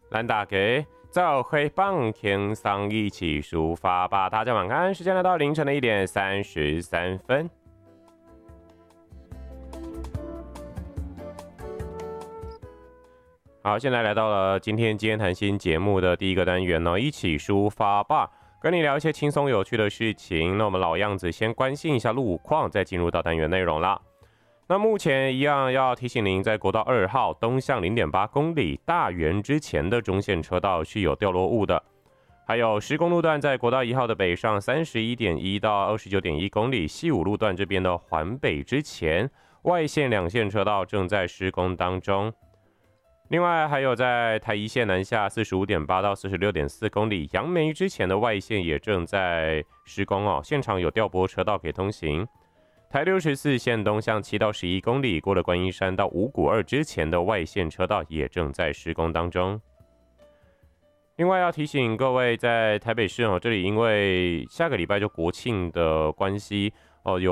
咱大家早会放轻松，一起抒发吧。大家晚安，时间来到凌晨的1:33。好，现在来到了今天谈心节目的第一个单元哦，一起抒发吧，跟你聊一些轻松有趣的事情。那我们老样子，先关心一下路况，再进入到单元内容啦。那目前一样要提醒您，在国道2号东向0.8公里大园之前的中线车道是有掉落物的。还有施工路段在国道1号的北上31.1到29.1公里，西武路段这边的环北之前，外线2线车道正在施工当中。另外还有在台一线南下45.8到46.4公里，杨梅之前的外线也正在施工哦，现场有调拨车道可以通行。台64线东向7到11公里，过了观音山到五股2之前的外线车道也正在施工当中。另外要提醒各位，在台北市哦，这里因为下个礼拜就国庆的关系哦，有